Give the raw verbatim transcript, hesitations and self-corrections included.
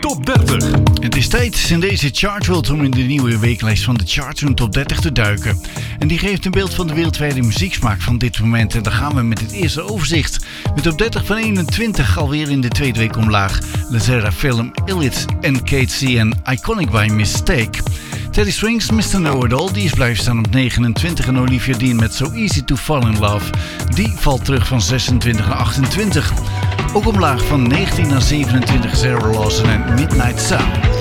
Top dertig. Het is tijd in deze Chartworld om in de nieuwe weeklijst van de Chartroom Top dertig te duiken. En die geeft een beeld van de wereldwijde muzieksmaak van dit moment. En dan gaan we met het eerste overzicht. Met op dertig van eenentwintig alweer in de tweede week omlaag. Lazera Film, Illits en Kate C en Iconic by Mistake. Teddy Swings, mister Know-It-All, die is blijven staan op negenentwintig. En Olivia Dean met So Easy to Fall in Love, die valt terug van zesentwintig naar achtentwintig. Ook omlaag van negentien naar zevenentwintig Sarah Lawson en Midnight Sound.